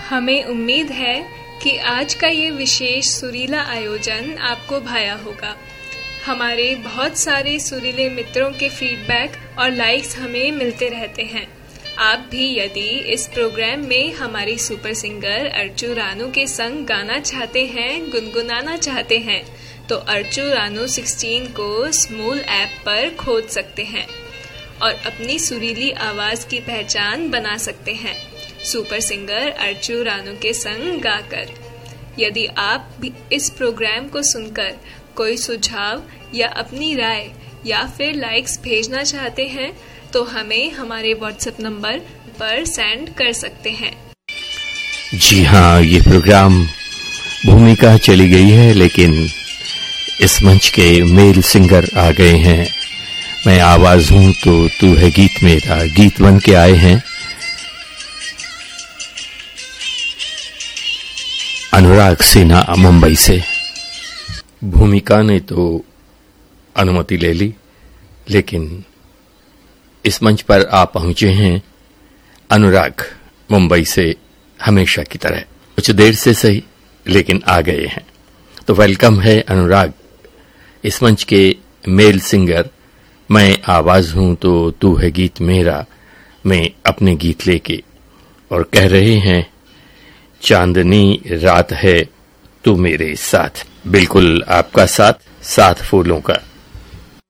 हमें उम्मीद है कि आज का ये विशेष सुरीला आयोजन आपको भाया होगा। हमारे बहुत सारे सुरीले मित्रों के फीडबैक और लाइक्स हमें मिलते रहते हैं। आप भी यदि इस प्रोग्राम में हमारी सुपर सिंगर अर्चू रानू के संग गाना चाहते हैं, गुनगुनाना चाहते हैं, तो अर्चू रानू 16 को स्मूल ऐप पर खोज सकते हैं और अपनी सुरीली आवाज की पहचान बना सकते हैं सुपर सिंगर अर्चू रानू के संग गाकर। यदि आप भी इस प्रोग्राम को सुनकर कोई सुझाव या अपनी राय या फिर लाइक्स भेजना चाहते हैं तो हमें हमारे व्हाट्सएप नंबर पर सेंड कर सकते हैं। जी हाँ, ये प्रोग्राम भूमिका चली गई है, लेकिन इस मंच के मेल सिंगर आ गए हैं। मैं आवाज हूं तो तू है गीत मेरा, गीत बन के आए हैं अनुराग सिन्हा मुंबई से। भूमिका ने तो अनुमति ले ली, लेकिन इस मंच पर आप पहुंचे हैं अनुराग मुंबई से, हमेशा की तरह कुछ देर से सही लेकिन आ गए हैं। तो वेलकम है अनुराग इस मंच के मेल सिंगर। मैं आवाज हूं तो तू है गीत मेरा में अपने गीत लेके, और कह रहे हैं चांदनी रात है तू मेरे साथ। बिल्कुल आपका साथ, साथ फूलों का।